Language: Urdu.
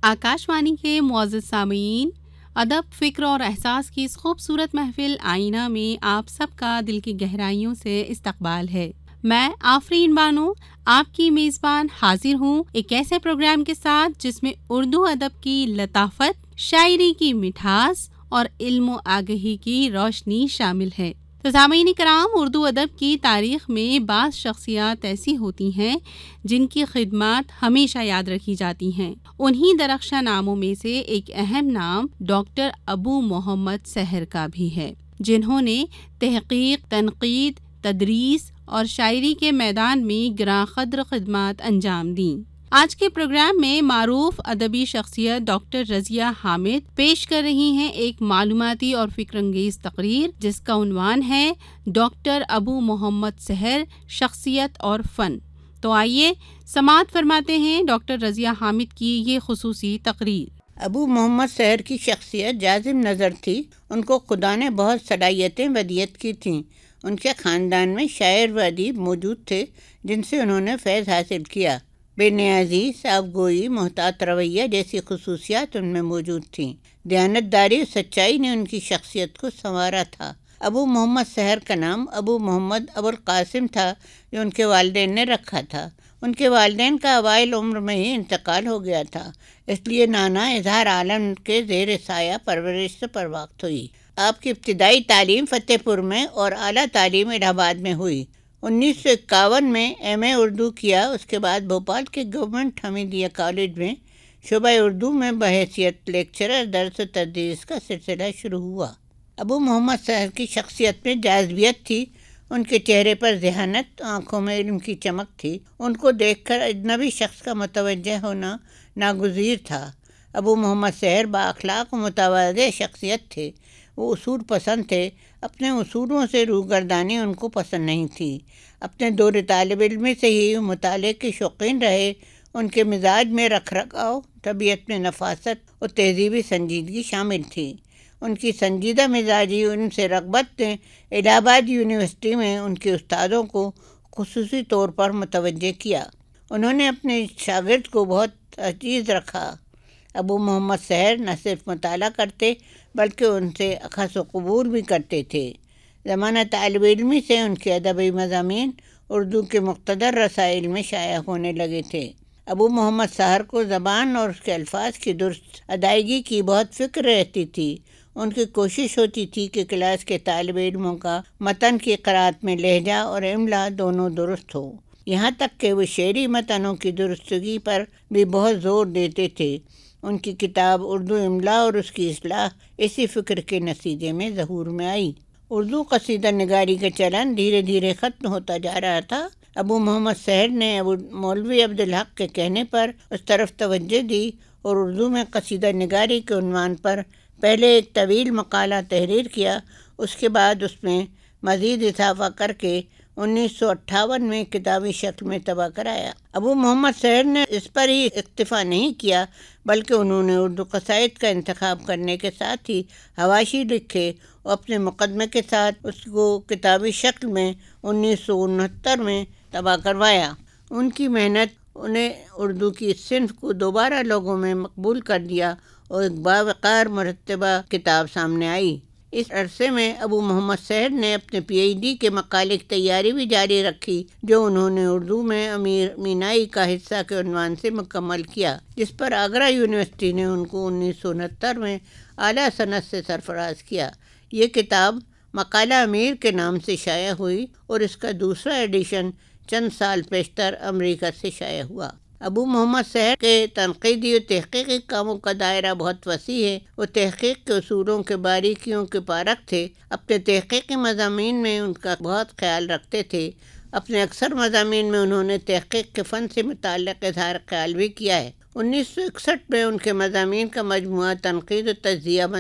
آکاشوانی کے معزز سامعین، ادب، فکر اور احساس کی اس خوبصورت محفل آئینہ میں آپ سب کا دل کی گہرائیوں سے استقبال ہے۔ میں آفرین بانو آپ کی میزبان حاضر ہوں ایک ایسے پروگرام کے ساتھ جس میں اردو ادب کی لطافت، شاعری کی مٹھاس اور علم و آگہی کی روشنی شامل ہے۔ تو سامعین کرام، اردو ادب کی تاریخ میں بعض شخصیات ایسی ہوتی ہیں جن کی خدمات ہمیشہ یاد رکھی جاتی ہیں۔ انہی درخشاں ناموں میں سے ایک اہم نام ڈاکٹر ابو محمد سحر کا بھی ہے، جنہوں نے تحقیق، تنقید، تدریس اور شاعری کے میدان میں گراں قدر خدمات انجام دیں۔ آج کے پروگرام میں معروف ادبی شخصیت ڈاکٹر رضیہ حامد پیش کر رہی ہیں ایک معلوماتی اور فکر انگیز تقریر جس کا عنوان ہے ڈاکٹر ابو محمد سحر، شخصیت اور فن۔ تو آئیے سماعت فرماتے ہیں ڈاکٹر رضیہ حامد کی یہ خصوصی تقریر۔ ابو محمد سحر کی شخصیت جاذب نظر تھی۔ ان کو خدا نے بہت صلاحیتیں ودیت کی تھیں۔ ان کے خاندان میں شاعر و ادیب موجود تھے جن سے انہوں نے فیض حاصل کیا۔ بے نیازی، صاف گوئی، محتاط رویہ جیسی خصوصیات ان میں موجود تھیں۔ دیانتداری اور سچائی نے ان کی شخصیت کو سنوارا تھا۔ ابو محمد سحر کا نام ابو محمد ابو القاسم تھا جو ان کے والدین نے رکھا تھا۔ ان کے والدین کا اوائل عمر میں ہی انتقال ہو گیا تھا، اس لیے نانا اظہار عالم کے زیر سایہ پرورش سے پرواقت ہوئی۔ آپ کی ابتدائی تعلیم فتح پور میں اور اعلیٰ تعلیم الہ آباد میں ہوئی۔ 1951 میں ایم اے اردو کیا۔ اس کے بعد بھوپال کے گورنمنٹ حمیدیہ کالج میں شعبہ اردو میں بحیثیت لیکچرر درس و تدریس کا سلسلہ شروع ہوا۔ ابو محمد سحر کی شخصیت میں جاذبیت تھی۔ ان کے چہرے پر ذہانت، آنکھوں میں علم کی چمک تھی۔ ان کو دیکھ کر اجنبی شخص کا متوجہ ہونا ناگزیر تھا۔ ابو محمد سحر بااخلاق و متواضع شخصیت تھے۔ وہ اصول پسند تھے۔ اپنے اصولوں سے روگردانی ان کو پسند نہیں تھی۔ اپنے دور طالب علمی سے ہی مطالعے کے شوقین رہے۔ ان کے مزاج میں رکھ رکھاؤ، طبیعت میں نفاست اور تہذیبی سنجیدگی شامل تھی۔ ان کی سنجیدہ مزاجی ان سے رغبت نے الہ آباد یونیورسٹی میں ان کے استادوں کو خصوصی طور پر متوجہ کیا۔ انہوں نے اپنے شاگرد کو بہت عزیز رکھا۔ ابو محمد سحر نہ صرف مطالعہ کرتے بلکہ ان سے اخذ و قبول بھی کرتے تھے۔ زمانہ طالب علمی سے ان کے ادبی مضامین اردو کے مقتدر رسائل میں شائع ہونے لگے تھے۔ ابو محمد سحر کو زبان اور اس کے الفاظ کی درست ادائیگی کی بہت فکر رہتی تھی۔ ان کی کوشش ہوتی تھی کہ کلاس کے طالب علموں کا متن کی قرأت میں لہجہ اور املا دونوں درست ہو۔ یہاں تک کہ وہ شعری متنوں کی درستگی پر بھی بہت زور دیتے تھے۔ ان کی کتاب اردو املا اور اس کی اصلاح اسی فکر کے نتیجے میں ظہور میں آئی۔ اردو قصیدہ نگاری کا چلن دھیرے دھیرے ختم ہوتا جا رہا تھا۔ ابو محمد سحر نے مولوی عبدالحق کے کہنے پر اس طرف توجہ دی اور اردو میں قصیدہ نگاری کے عنوان پر پہلے ایک طویل مقالہ تحریر کیا۔ اس کے بعد اس میں مزید اضافہ کر کے 1958 میں کتابی شکل میں طبع کرایا۔ ابو محمد سحر نے اس پر ہی اکتفا نہیں کیا بلکہ انہوں نے اردو قصائد کا انتخاب کرنے کے ساتھ ہی حواشی لکھے اور اپنے مقدمے کے ساتھ اس کو کتابی شکل میں 1969 میں طبع کروایا۔ ان کی محنت انہیں اردو کی اس صنف کو دوبارہ لوگوں میں مقبول کر دیا اور ایک باوقار مرتبہ کتاب سامنے آئی۔ اس عرصے میں ابو محمد سحر نے اپنے پی ایچ ڈی کے مقالے کی تیاری بھی جاری رکھی جو انہوں نے اردو میں امیر مینائی کا حصہ کے عنوان سے مکمل کیا، جس پر آگرہ یونیورسٹی نے ان کو 1969 میں اعلیٰ سند سے سرفراز کیا۔ یہ کتاب مقالہ امیر کے نام سے شائع ہوئی اور اس کا دوسرا ایڈیشن چند سال پیشتر امریکہ سے شائع ہوا۔ ابو محمد سحر کے تنقیدی و تحقیقی کاموں کا دائرہ بہت وسیع ہے۔ وہ تحقیق کے اصولوں کے باریکیوں کے پارک تھے۔ اپنے تحقیقی مضامین میں ان کا بہت خیال رکھتے تھے۔ اپنے اکثر مضامین میں انہوں نے تحقیق کے فن سے متعلق اظہار خیال بھی کیا ہے۔ 1961 میں ان کے مضامین کا مجموعہ تنقید و تجزیہ